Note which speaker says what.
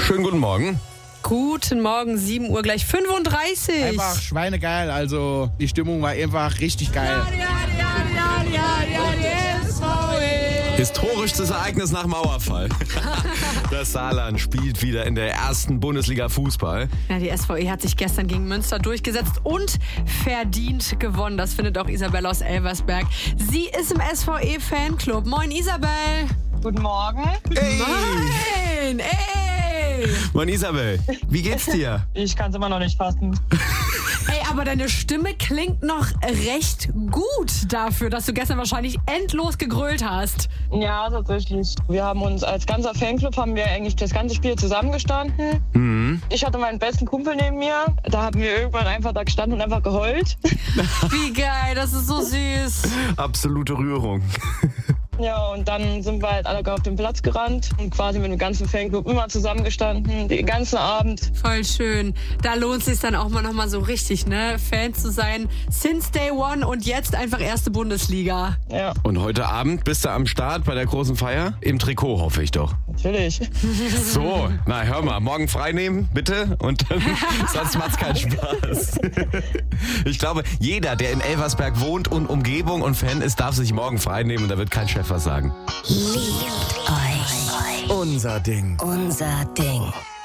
Speaker 1: Schönen guten Morgen.
Speaker 2: Guten Morgen, 7 Uhr gleich 35.
Speaker 3: Einfach schweinegeil, also die Stimmung war einfach richtig geil.
Speaker 1: Historisches Ereignis nach Mauerfall. Das Saarland spielt wieder in der ersten Bundesliga Fußball.
Speaker 2: Ja, die SVE hat sich gestern gegen Münster durchgesetzt und verdient gewonnen. Das findet auch Isabel aus Elversberg. Sie ist im SVE-Fanclub. Moin Isabel.
Speaker 4: Guten Morgen.
Speaker 1: Hey!
Speaker 2: Moin, ey.
Speaker 1: Moin Isabel, wie geht's dir?
Speaker 4: Ich kann es immer noch nicht fassen.
Speaker 2: Ey, aber deine Stimme klingt noch recht gut dafür, dass du gestern wahrscheinlich endlos gegrölt hast.
Speaker 4: Ja, tatsächlich. Wir haben uns als ganzer Fanclub haben wir eigentlich das ganze Spiel zusammengestanden.
Speaker 1: Mhm.
Speaker 4: Ich hatte meinen besten Kumpel neben mir. Da haben wir irgendwann einfach da gestanden und einfach geheult.
Speaker 2: Wie geil, das ist so süß.
Speaker 1: Absolute Rührung.
Speaker 4: Ja, und dann sind wir halt alle auf den Platz gerannt und quasi mit dem ganzen Fanclub immer zusammengestanden, den ganzen Abend.
Speaker 2: Voll schön. Da lohnt es sich dann auch mal nochmal so richtig, ne? Fan zu sein. Since day one und jetzt einfach erste Bundesliga.
Speaker 4: Ja,
Speaker 1: Und heute Abend bist du am Start bei der großen Feier? Im Trikot, hoffe ich doch.
Speaker 4: natürlich.
Speaker 1: So, na hör mal, morgen frei nehmen, bitte. Und dann, sonst macht's keinen Spaß. Ich glaube, jeder, der in Elversberg wohnt und Umgebung und Fan ist, darf sich morgen frei nehmen und da wird kein Chef was sagen.
Speaker 5: Liebt euch.
Speaker 1: Unser Ding.
Speaker 5: Unser Ding.